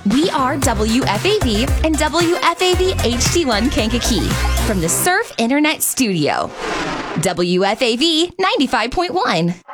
We are WFAV and WFAV HD1 Kankakee from the Surf Internet Studio. WFAV 95.1.